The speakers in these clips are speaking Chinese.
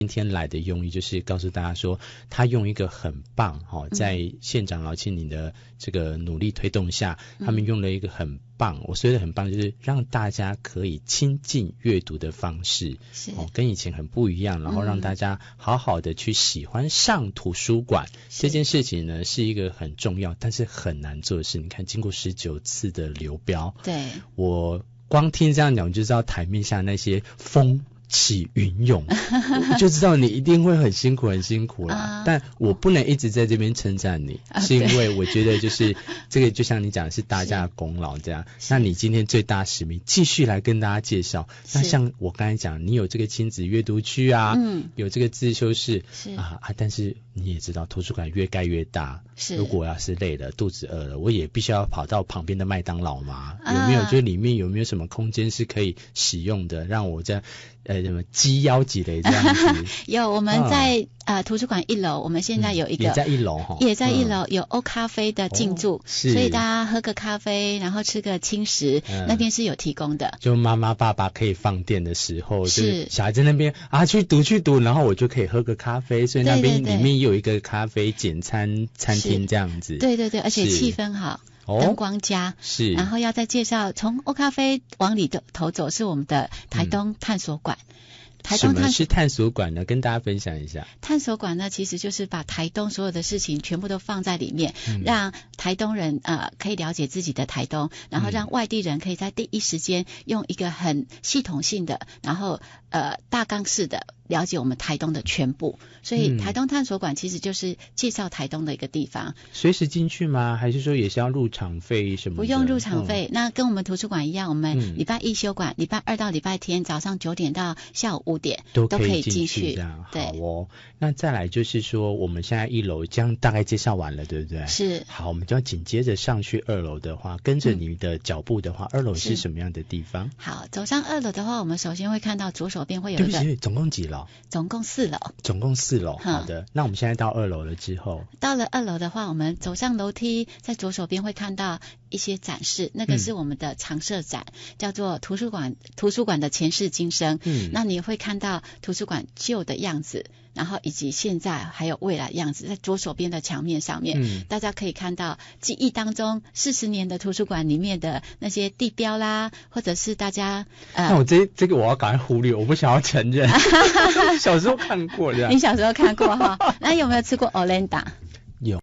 今天来的用意就是告诉大家说，他用一个很棒在县长劳庆宁的这个努力推动下，他们用了一个很棒，我说的很棒，就是让大家可以亲近阅读的方式，跟以前很不一样，然后让大家好好的去喜欢上图书馆。这件事情呢是一个很重要但是很难做的事。你看，经过19次的流标，对，我光听这样讲，我就知道台面下那些风起云涌，我就知道你一定会很辛苦很辛苦啦。但我不能一直在这边称赞你，是因为我觉得就是这个就像你讲的是大家的功劳这样。那你今天最大使命继续来跟大家介绍。那像我刚才讲，你有这个亲子阅读区啊，有这个自修室但是你也知道图书馆越盖越大，如果要是累了肚子饿了，我也必须要跑到旁边的麦当劳嘛。有没有就里面有没有什么空间是可以使用的，让我在什么鸡腰几类这样子？有，我们在图书馆1楼，我们现在有一个也在1楼也在1楼有欧咖啡的进驻，所以大家喝个咖啡，然后吃个轻食，那边是有提供的。就妈妈爸爸可以放电的时候，就是小孩在那边去读，然后我就可以喝个咖啡，所以那边里面有一个咖啡简餐厅这样子。对对对，而且气氛好。灯光佳，是，然后要再介绍，从欧咖啡往里头走是我们的台东探索馆。什么是探索馆呢？跟大家分享一下。探索馆呢，其实就是把台东所有的事情全部都放在里面，让台东人可以了解自己的台东，然后让外地人可以在第一时间用一个很系统性的，然后大纲式的了解我们台东的全部。所以台东探索馆其实就是介绍台东的一个地方。随时进去吗？还是说也是要入场费什么的？不用入场费，那跟我们图书馆一样，我们礼拜一休馆，礼拜2到礼拜天早上9点到下午5点都可以进去。这样好哦。那再来就是说，我们现在1楼这样大概介绍完了，对不对？是。好，我们就要紧接着上去2楼的话，跟着你的脚步的话，2楼是什么样的地方？好，走上2楼的话，我们首先会看到左手边会有一个。对不起，总共几楼？总共4楼。总共4楼。好的。那我们现在到2楼了之后，到了2楼的话，我们走上楼梯，在左手边会看到一些展示，那个是我们的常设展，叫做图书馆的前世今生。那你会看到图书馆旧的样子，然后以及现在还有未来样子，在左手边的墙面上面，大家可以看到记忆当中40年的图书馆里面的那些地标啦，或者是大家那我这个我要赶快忽略，我不想要承认小时候看过的。你小时候看过哈？那有没有吃过 Olenda？ 有。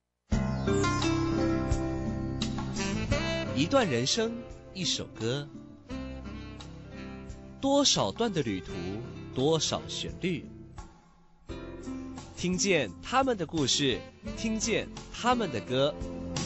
一段人生，一首歌，多少段的旅途，多少旋律，听见他们的故事，听见他们的歌。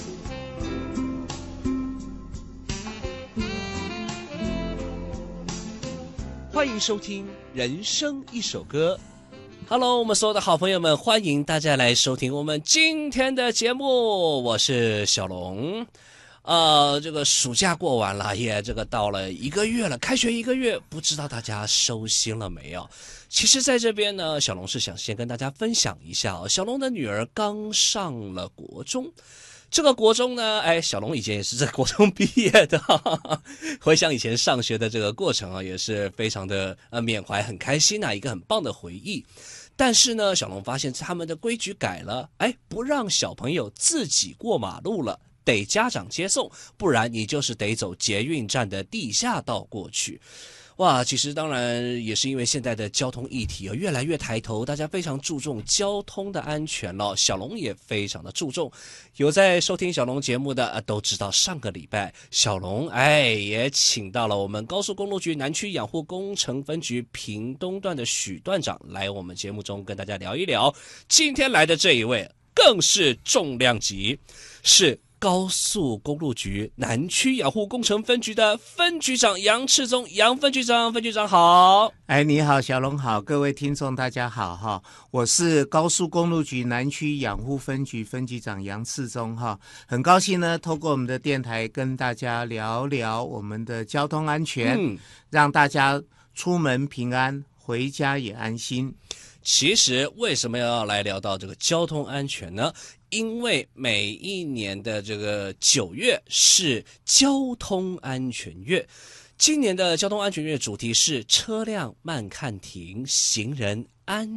欢迎收听《人生一首歌》。Hello， 我们所有的好朋友们，欢迎大家来收听我们今天的节目，我是小龙。这个暑假过完了，也这个到了1个月了，开学1个月，不知道大家收心了没有？其实在这边呢，小龙是想先跟大家分享一下小龙的女儿刚上了国中。这个国中呢，小龙以前也是在国中毕业的，回想以前上学的这个过程也是非常的缅怀，很开心一个很棒的回忆。但是呢，小龙发现他们的规矩改了，不让小朋友自己过马路了，得家长接送，不然你就是得走捷运站的地下道过去。哇，其实当然也是因为现在的交通议题越来越抬头，大家非常注重交通的安全了。小龙也非常的注重，有在收听小龙节目的都知道，上个礼拜小龙也请到了我们高速公路局南区养护工程分局屏东段的许段长来我们节目中跟大家聊一聊。今天来的这一位更是重量级，是高速公路局南区养护工程分局的分局长杨赤宗，杨分局长，分局长好。 你好，小龙好，各位听众大家好哈，我是高速公路局南区养护分局分局长杨赤宗哈，很高兴呢，透过我们的电台跟大家聊聊我们的交通安全，让大家出门平安，回家也安心。 其实为什么要来聊到这个交通安全呢？因为每一年的这个9月是交通安全月，今年的交通安全月主题是车辆慢看停，行人安。